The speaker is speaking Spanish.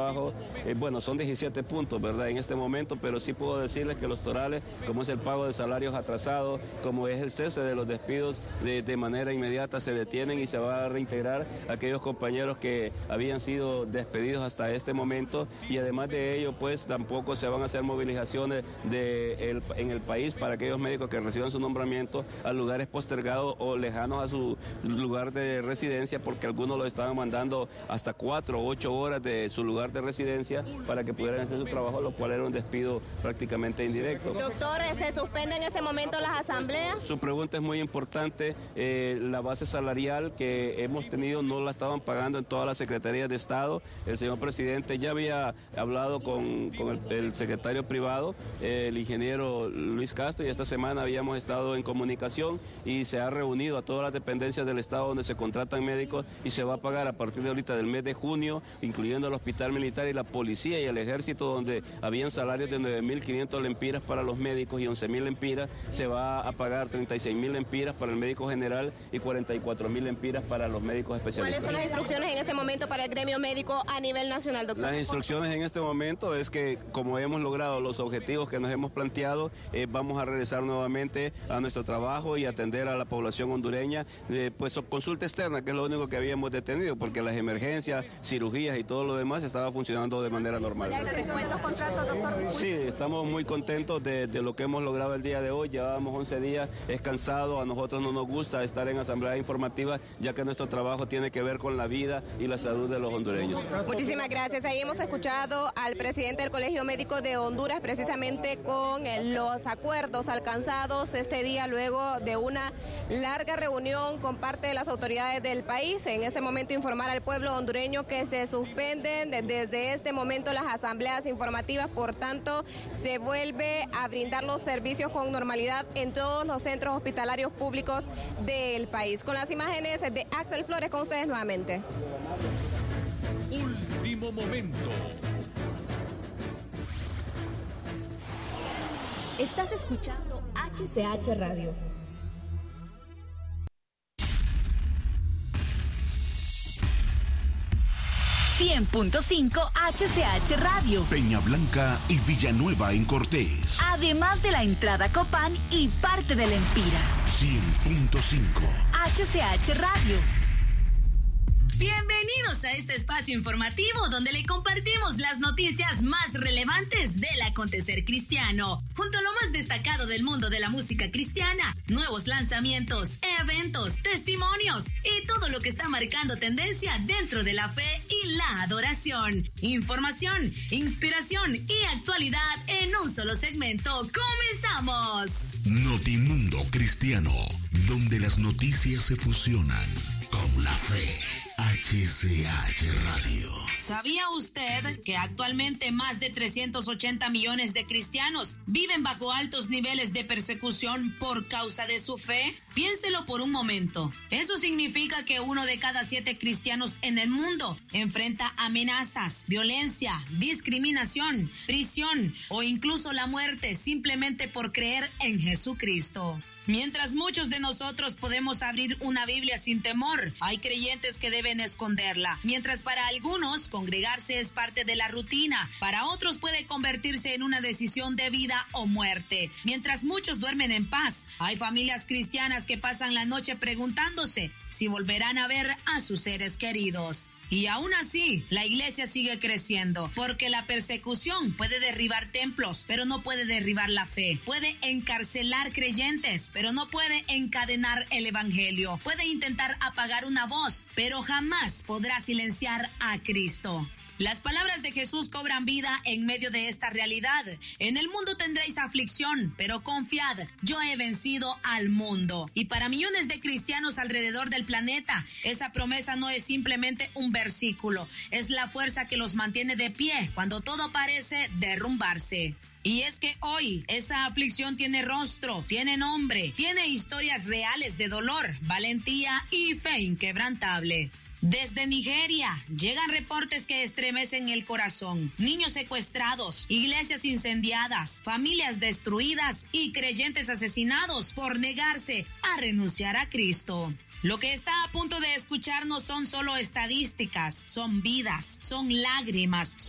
trabajo. Bueno, son 17 puntos, ¿verdad?, en este momento, pero sí puedo decirles que los torales, como es el pago de salarios atrasados, como es el cese de los despidos de manera inmediata, se detienen y se va a reintegrar a aquellos compañeros que habían sido despedidos hasta este momento, y además de ello, pues tampoco se van a hacer movilizaciones en el país para aquellos médicos que reciban su nombramiento a lugares postergados o lejanos a su lugar de residencia, porque algunos lo estaban mandando hasta 4 o 8 horas de su lugar de residencia para que pudieran hacer su trabajo, lo cual era un despido prácticamente indirecto. Doctor, ¿se suspenden en este momento las asambleas? Su pregunta es muy importante. La base salarial que hemos tenido no la estaban pagando en todas las secretarías de Estado. El señor presidente ya había hablado con el secretario privado, el ingeniero Luis Castro, y esta semana habíamos estado en comunicación y se ha reunido a todas las dependencias del Estado donde se contratan médicos, y se va a pagar a partir de ahorita del mes de junio, incluyendo el Hospital Militar y la Policía y el Ejército, donde habían salarios de 9.500 lempiras para los médicos y 11.000 lempiras, se va a pagar 36.000 lempiras para el médico general y 44.000 lempiras para los médicos especialistas. ¿Cuáles son las instrucciones en este momento para el gremio médico a nivel nacional, doctor? Las instrucciones en este momento es que, como hemos logrado los objetivos que nos hemos planteado, vamos a regresar nuevamente a nuestro trabajo y atender a la población hondureña, pues consulta externa, que es lo único que habíamos detenido, porque las emergencias, cirugías y todo lo demás estaba funcionando de manera normal. ¿La extensión de los contratos, doctor? Sí, estamos muy contentos de lo que hemos logrado el día de hoy. Llevábamos 11 días, es cansado, a nosotros no nos gusta estar en asambleas informativas, ya que nuestro trabajo tiene que ver con la vida y la salud de los hondureños. Muchísimas gracias. Ahí hemos escuchado al presidente del Colegio Médico de Honduras, precisamente con los acuerdos alcanzados este día luego de una larga reunión con parte de las autoridades del país. En este momento informar al pueblo hondureño que se suspenden desde este momento las asambleas informativas, por tanto se vuelve a brindar los servicios con normalidad en todos los centros hospitalarios públicos del país. Con las imágenes de Axel Flores, con ustedes nuevamente. Último momento. Estás escuchando HCH Radio. .5 HCH Radio. Peña Blanca y Villanueva en Cortés. Además de la entrada Copán y parte del Empira. 100.5 HCH Radio. Bienvenidos a este espacio informativo donde le compartimos las noticias más relevantes del acontecer cristiano, junto a lo más destacado del mundo de la música cristiana, nuevos lanzamientos, eventos, testimonios y todo lo que está marcando tendencia dentro de la fe y la adoración. Información, inspiración y actualidad en un solo segmento. ¡Comenzamos! Notimundo Cristiano, donde las noticias se fusionan con la fe. HCH Radio. ¿Sabía usted que actualmente más de 380 millones de cristianos viven bajo altos niveles de persecución por causa de su fe? Piénselo por un momento. Eso significa que 1 de cada 7 cristianos en el mundo enfrenta amenazas, violencia, discriminación, prisión o incluso la muerte simplemente por creer en Jesucristo. Mientras muchos de nosotros podemos abrir una Biblia sin temor, hay creyentes que deben esconderla. Mientras para algunos congregarse es parte de la rutina, para otros puede convertirse en una decisión de vida o muerte. Mientras muchos duermen en paz, hay familias cristianas que pasan la noche preguntándose si volverán a ver a sus seres queridos. Y aún así, la iglesia sigue creciendo, porque la persecución puede derribar templos, pero no puede derribar la fe. Puede encarcelar creyentes, pero no puede encadenar el evangelio. Puede intentar apagar una voz, pero jamás podrá silenciar a Cristo. Las palabras de Jesús cobran vida en medio de esta realidad. En el mundo tendréis aflicción, pero confiad, yo he vencido al mundo. Y para millones de cristianos alrededor del planeta, esa promesa no es simplemente un versículo, es la fuerza que los mantiene de pie cuando todo parece derrumbarse. Y es que hoy esa aflicción tiene rostro, tiene nombre, tiene historias reales de dolor, valentía y fe inquebrantable. Desde Nigeria llegan reportes que estremecen el corazón. Niños secuestrados, iglesias incendiadas, familias destruidas y creyentes asesinados por negarse a renunciar a Cristo. Lo que está a punto de escuchar no son solo estadísticas, son vidas, son lágrimas,